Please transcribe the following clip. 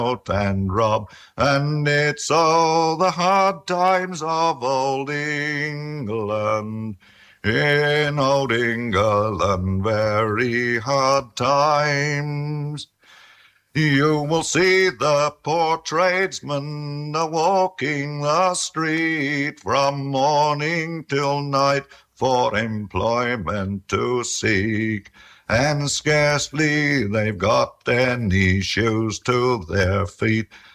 and rob, and it's all the hard times of old England. In old England, very hard times. You will see the poor tradesmen walking the street from morning till night for employment to seek, and scarcely they've got any shoes to their feet.